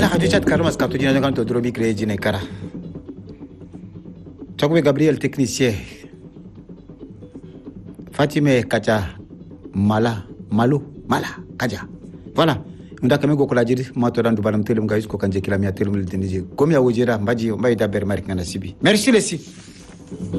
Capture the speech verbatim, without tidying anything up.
radio chat karmas ka to dina ngan to drobi créé jine kara Chakwe Gabriel technicien Fatime Kacha Mala Malu Mala Kaja voilà ndaka me gokola jiri mato randu balam telum gayus ko kanje kila mi atelum le denije komi awojera mbaji mbay daber marik ngana sibi merci les